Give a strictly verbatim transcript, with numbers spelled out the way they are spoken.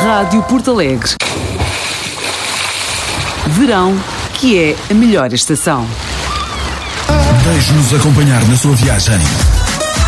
Rádio Porto Alegre. Verão, que é a melhor estação. Deixe-nos acompanhar na sua viagem.